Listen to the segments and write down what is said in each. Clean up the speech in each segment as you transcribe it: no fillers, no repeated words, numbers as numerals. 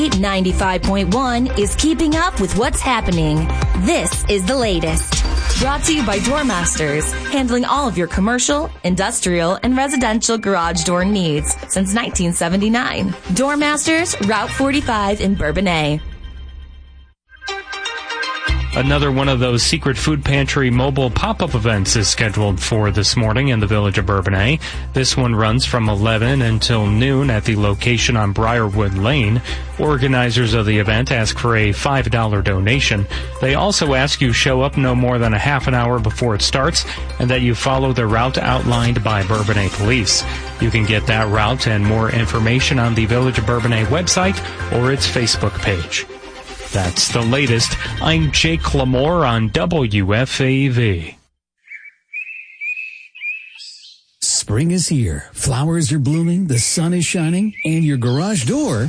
95.1 is keeping up with what's happening. This is the latest. Brought to you by Doormasters, handling all of your commercial, industrial, and residential garage door needs since 1979. Doormasters, Route 45 in Bourbonnais. Another one of those secret food pantry mobile pop-up events is scheduled for this morning in the village of Bourbonnais. This one runs from 11 until noon at the location on Briarwood Lane. Organizers of the event ask for a $5 donation. They also ask you show up no more than a half an hour before it starts and that you follow the route outlined by Bourbonnais Police. You can get that route and more information on the Village of Bourbonnais website or its Facebook page. That's the latest. I'm Jake Lamore on WFAV. Spring is here. Flowers are blooming, the sun is shining, and your garage door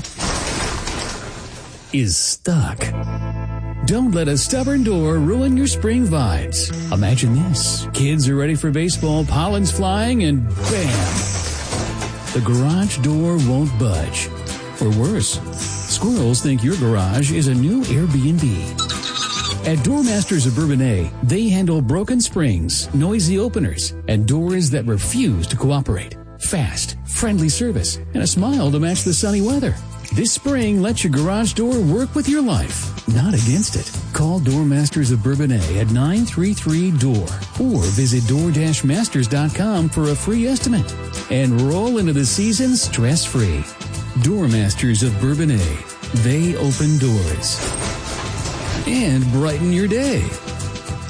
is stuck. Don't let a stubborn door ruin your spring vibes. Imagine this. Kids are ready for baseball, pollen's flying, and bam! The garage door won't budge. Or worse, squirrels think your garage is a new Airbnb. At Doormasters of Bourbonnais, they handle broken springs, noisy openers, and doors that refuse to cooperate. Fast, friendly service, and a smile to match the sunny weather. This spring, let your garage door work with your life, not against it. Call Doormasters of Bourbonnais at 933-DOOR or visit door-masters.com for a free estimate. And roll into the season stress-free. Doormasters of Bourbonnais. They open doors and brighten your day.